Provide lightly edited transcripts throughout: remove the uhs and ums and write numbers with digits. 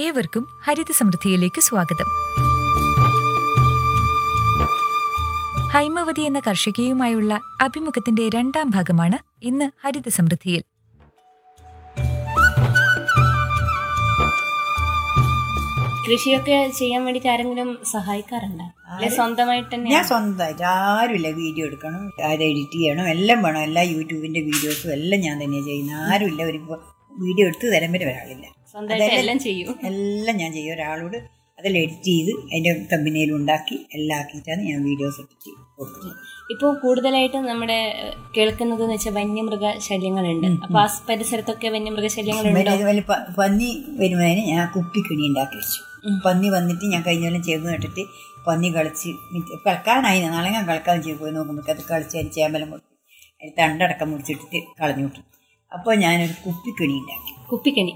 ഏവർക്കും ഹരിത സമൃദ്ധിയിലേക്ക് സ്വാഗതം. ഹൈമവതി എന്ന കർഷകയുമായുള്ള അഭിമുഖത്തിന്റെ രണ്ടാം ഭാഗമാണ് ഇന്ന് ഹരിത സമൃദ്ധിയിൽ. കൃഷിയൊക്കെ ചെയ്യാൻ വേണ്ടിട്ട് ആരെങ്കിലും സഹായിക്കാറുണ്ടോ? സ്വന്തമായിട്ട് തന്നെ? ഞാൻ സ്വന്തമായിട്ട്, ആരുമില്ല. വീഡിയോ എടുക്കണം, അത് എഡിറ്റ് ചെയ്യണം, എല്ലാം വേണം. എല്ലാ യൂട്യൂബിന്റെ വീഡിയോസും എല്ലാം ഞാൻ തന്നെ ചെയ്യുന്ന. ആരുമില്ല, ഒരു വീഡിയോ എടുത്ത് തരാൻ പറ്റും ഒരാളില്ല. എല്ലാം ചെയ്യും, എല്ലാം ഞാൻ ചെയ്യും. ഒരാളോട് അതെല്ലാം എഡിറ്റ് ചെയ്ത് അതിന്റെ കമ്പനിയിൽ ഉണ്ടാക്കി എല്ലാം ആക്കിയിട്ടാണ് ഞാൻ വീഡിയോസ് എടുത്ത് കൊടുക്കുന്നത്. ഇപ്പോൾ കൂടുതലായിട്ട് നമ്മുടെ കേൾക്കുന്നത് എന്ന് വെച്ചാൽ വന്യമൃഗ ശല്യങ്ങളുണ്ട്. അപ്പൊ ആ പരിസരത്തൊക്കെ വന്യമൃഗ ശല്യങ്ങളുണ്ട്. പന്നി വരുന്നതിന് ഞാൻ കുപ്പിക്കിണി ഉണ്ടാക്കി വെച്ചു. പന്നി വന്നിട്ട് ഞാൻ കഴിഞ്ഞ കൊല്ലം ചേമ്പ് നട്ടിട്ട് പന്നി കളിച്ച് കളിക്കാനായി. നാളെ ഞാൻ കളിക്കാൻ ചെയ്ത് പോയി നോക്കുമ്പോൾ അത് കളിച്ച് അതിന് ചേമ്പലം കൊടുത്തു, അതിന് തണ്ടടക്കം മുറിച്ചിട്ടിട്ട് കളഞ്ഞു വിട്ടു. അപ്പോൾ ഞാനൊരു കുപ്പിക്കിണി ഉണ്ടാക്കി. കുപ്പിക്കണി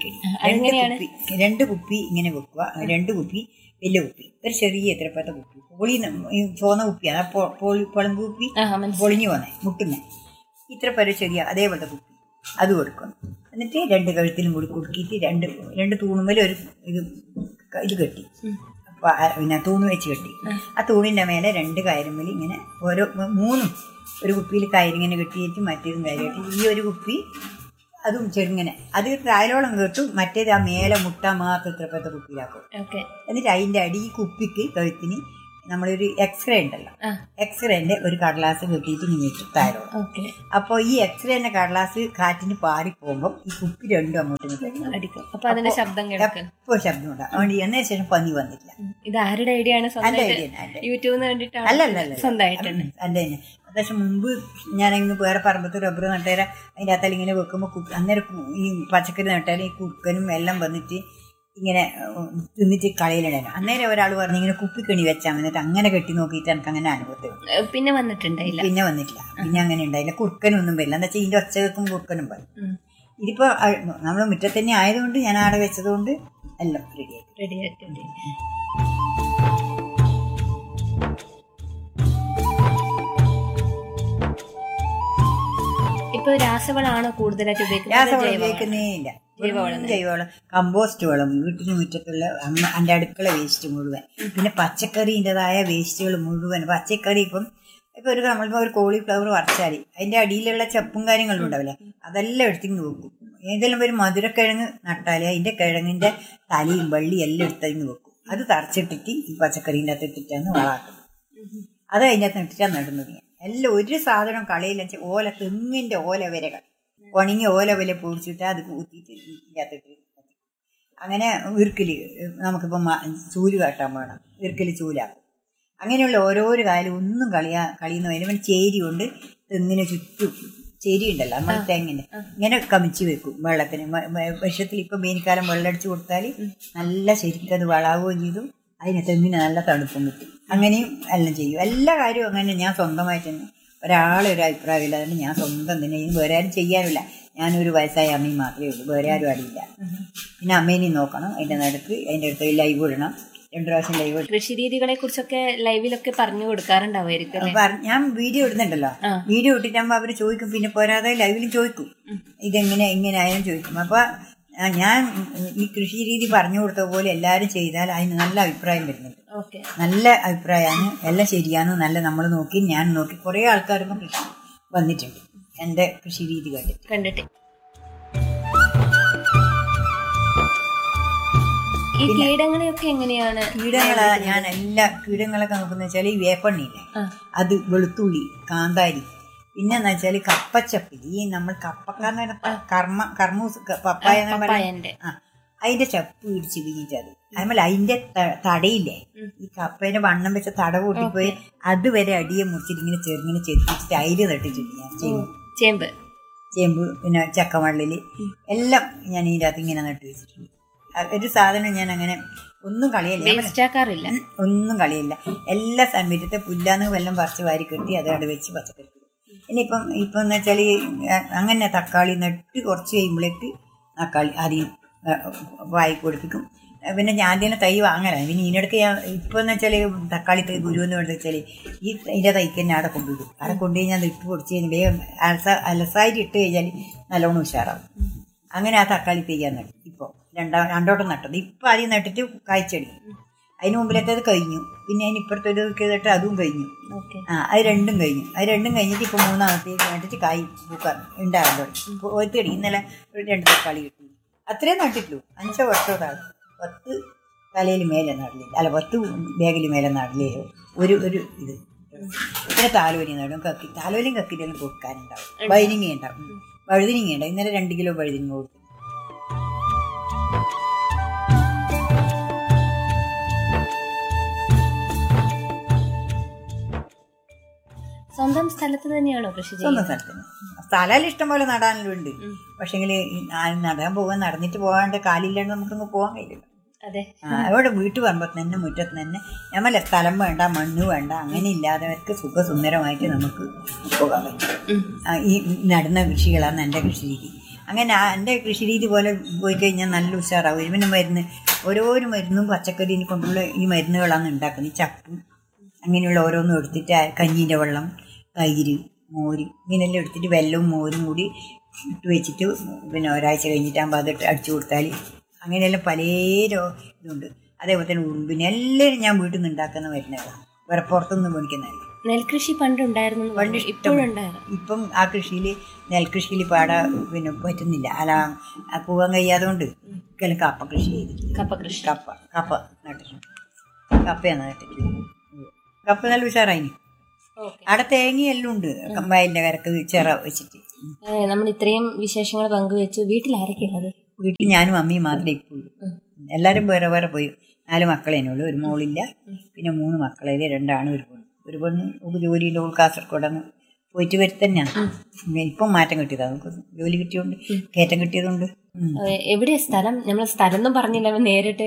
രണ്ട് കുപ്പി ഇങ്ങനെ വെക്കുക. രണ്ട് കുപ്പി വലിയ കുപ്പി, ഒരു ചെറിയ എത്രപ്പത്ത കുപ്പി, ചോന്ന കുപ്പിയാണ്. പൊളമ്പ് കുപ്പി പൊളിഞ്ഞു പോന്നെ മുട്ടുന്നേ ഇത്ര പേര് ചെറിയ അതേപോലത്തെ കുപ്പി അത് കൊടുക്കണം. എന്നിട്ട് രണ്ട് കഴുത്തിലും കൂടി കുടുക്കിയിട്ട് രണ്ട് തൂണുമ്മൽ ഒരു ഇത് കെട്ടി, പിന്നെ തൂണ് വെച്ച് കെട്ടി. ആ തൂണിൻ്റെ മേലെ രണ്ട് കയറുമ്മൽ ഇങ്ങനെ ഓരോ മൂന്നും ഒരു കുപ്പിയിൽ കയറിങ്ങനെ കെട്ടിയിട്ട് മറ്റേതും കയറി കെട്ടി. ഈ ഒരു കുപ്പി അതും ചെറുങ്ങനെ അത് താലോളം കേട്ടും മറ്റേത് ആ മേലെ മുട്ട മാത്രം ഇത്രപ്പത്തെ കുപ്പിയിലാക്കും. എന്നിട്ട് അതിൻ്റെ അടി ഈ കുപ്പിക്ക് കഴുത്തിന് നമ്മളൊരു എക്സ്റേ ഉണ്ടല്ലോ, എക്സ്റേന്റെ ഒരു കടലാസ് കെട്ടിയിട്ട് ഇങ്ങനെ വെച്ചു താരോളം. അപ്പോൾ ഈ എക്സ്റേന്റെ കടലാസ് കാറ്റിന് പാറി പോകുമ്പോൾ ഈ കുപ്പി രണ്ടും അങ്ങോട്ടും അടിക്കും. അപ്പൊ അതിന്റെ ശബ്ദം എപ്പോൾ ശബ്ദം ഉണ്ടാകും. അതുകൊണ്ട് എന്നതിന് ശേഷം പന്നി വന്നിട്ടില്ല. ഇത് ആരുടെ ഐഡിയ ആണ്? യൂട്യൂബിന് വേണ്ടിയിട്ടാണ്? അല്ലല്ല, സ്വന്തമായിട്ടുണ്ട്. എൻ്റെ അത്യാവശ്യം മുമ്പ് ഞാനിങ്ങനെ വേറെ പറമ്പത്ത് റബ്ബർ നട്ടേരാ അതിൻ്റെ അകത്താൽ ഇങ്ങനെ വെക്കുമ്പോൾ അന്നേരം ഈ പച്ചക്കറി നട്ടാൽ ഈ കുറുക്കനും എല്ലാം വന്നിട്ട് ഇങ്ങനെ തിന്നിട്ട് കളയിലിടാനും. അന്നേരം ഒരാൾ പറഞ്ഞു ഇങ്ങനെ കുപ്പിക്കണി വെച്ചാൽ എന്നിട്ട് അങ്ങനെ കെട്ടി നോക്കിയിട്ട് എനിക്ക് അങ്ങനെ അനുഭവത്തിൽ പിന്നെ വന്നിട്ടില്ല. പിന്നെ അങ്ങനെ ഉണ്ടായില്ല. കുറുക്കനും ഒന്നും വരില്ല. എന്താ വെച്ചാൽ ഇതിൻ്റെ ഒച്ച വെക്കും കുറുക്കനും പറയും. ഇതിപ്പോൾ നമ്മൾ മുറ്റത്ത് തന്നെ ആയതുകൊണ്ട് ഞാൻ ആടെ വെച്ചതുകൊണ്ട് എല്ലാം റെഡിയായിട്ടുണ്ട്. ഇപ്പൊ രാസവളമാണോ കൂടുതലായിട്ട് ഉപയോഗിക്കുന്നേ ഇല്ല. ജൈവവളം, കമ്പോസ്റ്റ് വളം, വീട്ടിന് മുറ്റത്തുള്ള എൻ്റെ അടുക്കള വേസ്റ്റ് മുഴുവൻ, പിന്നെ പച്ചക്കറിൻ്റെതായ വേസ്റ്റുകൾ മുഴുവൻ. പച്ചക്കറി ഇപ്പം ഒരു നമ്മളിപ്പോൾ ഒരു കോളിഫ്ലവർ വറച്ചാൽ അതിൻ്റെ അടിയിലുള്ള ചപ്പും കാര്യങ്ങളും ഉണ്ടാവില്ലേ, അതെല്ലാം എടുത്തിങ്ങ് വെക്കും. ഏതെങ്കിലും ഒരു മധുരക്കിഴങ്ങ് നട്ടാൽ അതിൻ്റെ കിഴങ്ങിൻ്റെ തലയും വള്ളിയും എല്ലാം എടുത്തിങ്ങ് വെക്കും. അത് തറച്ചിട്ടിട്ട് ഈ പച്ചക്കറീൻ്റെ അകത്ത് ഇട്ടിട്ടാണ് വളമാക്കുന്നത്. അത് അതിൻ്റെ അകത്ത് ഇട്ടിട്ടാണ് നടുന്നത്. എല്ലാം ഒരു സാധനം കളയില്ല. ഓല, തെങ്ങിൻ്റെ ഓല വരെ ഉണങ്ങിയ ഓല വില പൊടിച്ചിട്ട് അത് കൂത്തിയിട്ട് ഇതിനകത്തിട്ട് അങ്ങനെ ഇറുക്കല്. നമുക്കിപ്പം ചൂല് കാട്ടാൻ വേണം, ഇറുക്കല് ചൂലാക്കും. അങ്ങനെയുള്ള ഓരോരോ കാര്യം ഒന്നും കളിയുന്ന വരും. ചേരി കൊണ്ട് തെങ്ങിന് ചുറ്റും ചേരി ഉണ്ടല്ലോ നമ്മൾ തെങ്ങിൻ്റെ ഇങ്ങനെ കമിച്ച് വെക്കും വെള്ളത്തിന്. വർഷത്തിൽ ഇപ്പം വേനൽക്കാലം വെള്ളം അടിച്ച് കൊടുത്താൽ നല്ല ശരിക്കും അത് വളാവുകയും ചെയ്തു. അതിന് തെങ്ങിന് നല്ല തണുപ്പും കിട്ടും. അങ്ങനെയും എല്ലാം ചെയ്യും. എല്ലാ കാര്യവും അങ്ങനെ ഞാൻ സ്വന്തമായിട്ട് തന്നെ. ഒരാളൊരു അഭിപ്രായമില്ല. അതുകൊണ്ട് ഞാൻ സ്വന്തം തന്നെ. ഇനി വേറെ ആരും ചെയ്യാനില്ല. ഞാനൊരു വയസ്സായ അമ്മയും മാത്രമേ ഉള്ളൂ, വേറെ ആരും അടിയില്ല. പിന്നെ അമ്മേനെയും നോക്കണം. അതിൻ്റെ നടുക്ക് അതിൻ്റെ അടുത്ത് ലൈവ് ഇടണം, 2 പ്രാവശ്യം ലൈവ്. കൃഷി രീതികളെ കുറിച്ചൊക്കെ ലൈവിലൊക്കെ പറഞ്ഞു കൊടുക്കാറുണ്ടാവുമായിരിക്കും. ഞാൻ വീഡിയോ ഇടുന്നുണ്ടല്ലോ, വീഡിയോ ഇട്ടിട്ടാകുമ്പോൾ അവർ ചോദിക്കും. പിന്നെ പോരാതെ ലൈവിലും ചോദിക്കും, ഇതെങ്ങനെ ആയാലും ചോദിക്കും. അപ്പോൾ ഞാൻ ഈ കൃഷി രീതി പറഞ്ഞു കൊടുത്ത പോലെ എല്ലാവരും ചെയ്താൽ അതിന് നല്ല അഭിപ്രായം വരുന്നുണ്ട്. നല്ല അഭിപ്രായമാണ്, എല്ലാം ശരിയാണ്, നല്ല നമ്മൾ നോക്കി ഞാൻ നോക്കി കുറേ ആൾക്കാർക്കും കൃഷി വന്നിട്ടുണ്ട് എൻ്റെ കൃഷി രീതി കണ്ടിട്ട്. ഈ കീടങ്ങളെയൊക്കെ എങ്ങനെയാണ്? ഞാൻ എല്ലാ കീടങ്ങളൊക്കെ നോക്കുന്ന വെച്ചാൽ ഈ വേപ്പെണ്ണയില്ലേ, അത്, വെളുത്തുള്ളി, കാന്താരി, പിന്നെ എന്ന് വെച്ചാൽ കപ്പച്ചപ്പ്. ഈ നമ്മൾ കപ്പക്കാന്ന് കർമ്മൂസ് പപ്പായ അതിന്റെ ചപ്പ് പിടിച്ച് വീഞ്ഞിട്ട് അത് അതുപോലെ അതിന്റെ തടയില്ലേ, ഈ കപ്പേന്റെ വണ്ണം വെച്ച തട കൂട്ടിപ്പോയി അതുവരെ അടിയെ മുറിച്ചിട്ട് ഇങ്ങനെ ചെറുങ്ങനെ ചെത്തിച്ചിട്ട് അയില് തട്ടിച്ചിട്ട് ഞാൻ ചേമ്പ് പിന്നെ ചക്കവള്ളില് എല്ലാം ഞാൻ ഇതിൻ്റെ അകത്ത് ഇങ്ങനെ നട്ടു വെച്ചിട്ടുണ്ട്. ഒരു സാധനം ഞാൻ അങ്ങനെ ഒന്നും കളയില്ല, ഒന്നും കളയില്ല. എല്ലാ സമയത്തെ പുല്ലാന്ന് വെള്ളം പറിച്ച് വാരി കെട്ടി അത് അവിടെ വെച്ച് പച്ചക്കറി. ഇനിയിപ്പം എന്ന് വെച്ചാൽ അങ്ങനെ തക്കാളി നട്ട് കുറച്ച് കഴിയുമ്പോഴേക്ക് തക്കാളി ആദ്യം വായി കൊടുപ്പിക്കും. പിന്നെ ഞാൻ തന്നെ തൈ വാങ്ങലാണ്. പിന്നെ ഇതിനിടയ്ക്ക് ഞാൻ ഇപ്പോൾ എന്ന് വെച്ചാൽ തക്കാളി തൈ ഗുരുവെന്ന് പറഞ്ഞു വെച്ചാൽ ഇതിൻ്റെ തൈക്ക് തന്നെ അവിടെ കൊണ്ടുവിടും. അവിടെ കൊണ്ടുകഴിഞ്ഞാൽ അത് ഇട്ട് പൊടിച്ച് കഴിഞ്ഞാൽ വേഗം അലസായിട്ട് ഇട്ട് കഴിഞ്ഞാൽ നല്ലോണം ഉഷാറാവും. അങ്ങനെ ആ തക്കാളി തൈ നട്ടു. ഇപ്പോൾ രണ്ടോട്ടം നട്ടത്. ഇപ്പം ആദ്യം നട്ടിട്ട് കായ്ച്ചെടി. അതിന് മുമ്പിലത്തേത് കഴിഞ്ഞു. പിന്നെ അതിന് ഇപ്പുറത്തൊരു കേട്ടിട്ട് അതും കഴിഞ്ഞു. അത് രണ്ടും കഴിഞ്ഞിട്ട് ഇപ്പം മൂന്നാമത്തേക്ക് നട്ടിട്ട് കായ് പൂക്കാൻ ഉണ്ടാകാൻ തുടങ്ങി. ഒത്തിരി ഇന്നലെ 2 തക്കാളി കിട്ടി. അത്രയും നട്ടിട്ടുള്ളൂ. 5 വർഷത്തോടാണ്. 10 തലയിൽ മേലെ നടില്ലേ, അല്ല 10 ബാഗിൽ മേലെ നടില്ലേ ഒരു ഇത്. പിന്നെ താലോലി നടും. താലോലിയും കക്കിലും കൊടുക്കാനുണ്ടാവും. വഴുതിനിങ്ങ ഉണ്ടാവും. ഇന്നലെ 2 കിലോ വഴുതിനിങ്ങ കൊടുത്തു. സ്വന്തം സ്ഥലത്ത് തന്നെയാണോ കൃഷി സ്വന്തം സ്ഥലത്തിന്? സ്ഥലം ഇഷ്ടം പോലെ നടാനുണ്ട്. പക്ഷെങ്കിൽ നടന്നിട്ട് പോകാണ്ട് കാലില്ലാണ്ട് നമുക്കങ്ങ് പോകാൻ കഴിയില്ല. അവിടെ വീട്ടു പറയുമ്പോൾ തന്നെ മുറ്റത്ത് തന്നെ നമ്മളെ സ്ഥലം വേണ്ട, മണ്ണ് വേണ്ട, അങ്ങനെ ഇല്ലാത്തവർക്ക് സുഖസുന്ദരമായിട്ട് നമുക്ക് പോകാൻ പറ്റും. ഈ നടുന്ന കൃഷികളാണ് എൻ്റെ കൃഷി രീതി. അങ്ങനെ എൻ്റെ കൃഷി രീതി പോലെ പോയി കഴിഞ്ഞാൽ നല്ല ഉഷാറാവും. പിന്നെ ഓരോരോ മരുന്നും പച്ചക്കറിനെ കൊണ്ടുള്ള ഈ മരുന്നുകളാണ് ഉണ്ടാക്കുന്നത്. ഈ ചപ്പും അങ്ങനെയുള്ള ഓരോന്നും എടുത്തിട്ട് കഞ്ഞീൻ്റെ വെള്ളം, തൈര്, മോര് ഇങ്ങനെയെല്ലാം എടുത്തിട്ട് വെല്ലവും മോരും കൂടി ഇട്ട് വെച്ചിട്ട് പിന്നെ ഒരാഴ്ച കഴിഞ്ഞിട്ടാകുമ്പോൾ അത് അടിച്ചു കൊടുത്താൽ അങ്ങനെയെല്ലാം പല ഇതുണ്ട്. അതേപോലെ തന്നെ ഉറുമ്പിന് എല്ലാവരും ഞാൻ വീട്ടിൽ നിന്ന് ഉണ്ടാക്കുന്ന മരുന്നുകളാണ്, വേറെ പുറത്തുനിന്ന് മേടിക്കുന്നതല്ല. നെൽകൃഷി പണ്ടുണ്ടായിരുന്നു. ഇപ്പം ആ കൃഷിയിൽ നെൽകൃഷിയിൽ പിന്നെ പറ്റുന്നില്ല. അല്ല പോകാൻ കഴിയാതെ കൊണ്ട് കപ്പ കൃഷി ചെയ്തിട്ട് കപ്പ നട്ടിട്ടുണ്ട്. കപ്പയാണ് നട്ടിട്ട്. കപ്പ നല്ല ഉഷാറായിന്. അവിടെ തേങ്ങയെല്ലാം ഉണ്ട് വയലിന്റെ കരക്ക് ചിറ വെച്ചിട്ട്. നമ്മൾ ഇത്രയും വിശേഷങ്ങൾ പങ്കുവെച്ചു. വീട്ടിൽ ആരൊക്കെയുള്ളത്? വീട്ടിൽ ഞാനും അമ്മയും മാത്രമേ ഇപ്പോഴും. എല്ലാവരും വേറെ വേറെ പോയി. 4 മക്കളേനുള്ളൂ. ഒരു മോളില്ല. പിന്നെ 3 മക്കളെ, 2 ആണും ഒരു പെണ്ണ്. ഒരു ജോലിയുടെ കാസർഗോഡാണ് പോയിട്ട് വരും തന്നെയാണ്. ഇപ്പം മാറ്റം കിട്ടിയതാണ്. നമുക്ക് ജോലി കിട്ടിയതുകൊണ്ട് കയറ്റം കിട്ടിയതുകൊണ്ട്. എവിടെയാ സ്ഥലം? നമ്മൾ സ്ഥലം ഒന്നും പറഞ്ഞില്ല, നേരിട്ട്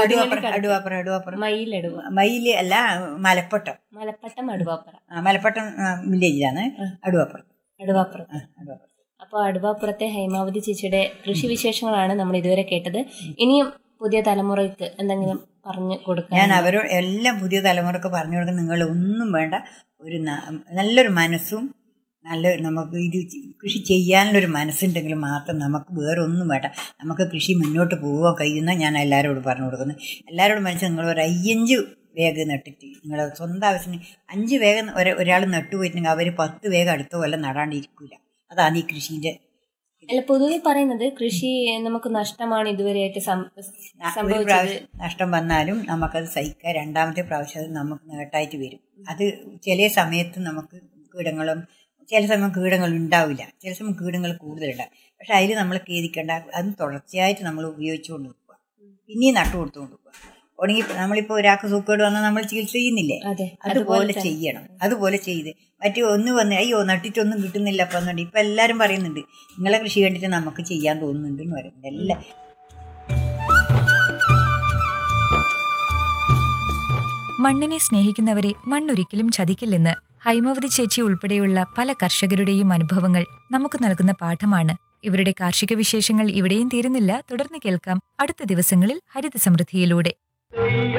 മയില് അല്ല, മലപ്പട്ടം മലപ്പട്ടം വില്ലേജിലാണ്. അടുവാപ്പുറം. അപ്പോൾ അടുവാപ്പുറത്തെ ഹൈമാവതി ചേച്ചിയുടെ കൃഷി വിശേഷങ്ങളാണ് നമ്മൾ ഇതുവരെ കേട്ടത്. ഇനിയും പുതിയ തലമുറയ്ക്ക് എന്തെങ്കിലും പറഞ്ഞു കൊടുക്കാൻ? ഞാൻ അവരോട് എല്ലാം പുതിയ തലമുറക്ക് പറഞ്ഞു കൊടുക്കാൻ, നിങ്ങൾ ഒന്നും വേണ്ട, ഒരു നല്ലൊരു മനസ്സും നമുക്ക് ഇത് കൃഷി ചെയ്യാനുള്ളൊരു മനസ്സുണ്ടെങ്കിൽ മാത്രം നമുക്ക് വേറെ ഒന്നും വേണ്ട, നമുക്ക് കൃഷി മുന്നോട്ട് പോകാൻ കഴിയുന്ന ഞാൻ എല്ലാവരോടും പറഞ്ഞു കൊടുക്കുന്നത്. എല്ലാവരോടും മനസ്സിൽ നിങ്ങൾ ഒരു 5 വേഗം നട്ടിട്ട് നിങ്ങളെ സ്വന്തം ആവശ്യത്തിന് 5 വേഗം ഒരാൾ നട്ടുപോയിട്ടുണ്ടെങ്കിൽ അവർ 10 വേഗം അടുത്ത കൊല്ലം നടാണ്ടിരിക്കില്ല. അതാണ് ഈ കൃഷിൻ്റെ. അല്ല, പൊതുവെ പറയുന്നത് കൃഷി നമുക്ക് നഷ്ടമാണ് ഇതുവരെയായിട്ട് സംഭവിച്ചത്. നഷ്ടം വന്നാലും നമുക്കത് സഹിക്കാം. 2ാമത്തെ പ്രാവശ്യം അത് നമുക്ക് നേട്ടായിട്ട് വരും. അത് ചില സമയത്ത് നമുക്ക് ചില സമയം കീടങ്ങൾ ഉണ്ടാവില്ല, ചില സമയം കീടങ്ങൾ കൂടുതലുണ്ടാവും. പക്ഷെ അതിൽ നമ്മൾ ഖേദിക്കേണ്ട. അത് തുടർച്ചയായിട്ട് നമ്മൾ ഉപയോഗിച്ചുകൊണ്ട് നിൽക്കുക, പിന്നെയും നട്ടു കൊടുത്തുകൊണ്ട് നിൽക്കുക. ഉണങ്ങി നമ്മളിപ്പോൾ ഒരാൾക്ക് സൂക്കേട് വന്നാൽ നമ്മൾ ചികിത്സ ചെയ്യുന്നില്ലേ, അതുപോലെ ചെയ്യണം. അതുപോലെ ചെയ്ത് ഒന്ന് വന്ന് അയ്യോ നട്ടിട്ടൊന്നും കിട്ടുന്നില്ല അപ്പം എന്നുണ്ട്. ഇപ്പം എല്ലാവരും പറയുന്നുണ്ട് നിങ്ങളെ കൃഷി കണ്ടിട്ട് നമുക്ക് ചെയ്യാൻ തോന്നുന്നുണ്ട് എന്ന് പറയുന്നുണ്ട് എല്ലാം. മണ്ണിനെ സ്നേഹിക്കുന്നവരെ മണ്ണൊരിക്കലും ചതിക്കില്ലെന്ന് ഹൈമാവതി ചേച്ചി ഉൾപ്പെടെയുള്ള പല കർഷകരുടെയും അനുഭവങ്ങൾ നമുക്ക് നൽകുന്ന പാഠമാണ്. ഇവരുടെ കാർഷിക വിശേഷങ്ങൾ ഇവിടെയും തീരുന്നില്ല. തുടർന്ന് കേൾക്കാം അടുത്ത ദിവസങ്ങളിൽ ഹരിത സമൃദ്ധിയിലൂടെ.